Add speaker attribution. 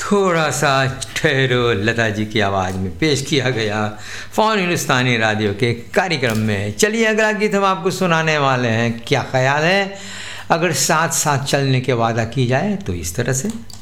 Speaker 1: थोड़ा सा ठहरो लता जी की आवाज़ में पेश किया गया फ़ॉन हिंदुस्तानी रेडियो के कार्यक्रम में। चलिए अगला गीत हम आपको सुनाने वाले हैं। क्या ख्याल है अगर साथ साथ चलने के वादा की जाए तो इस तरह से।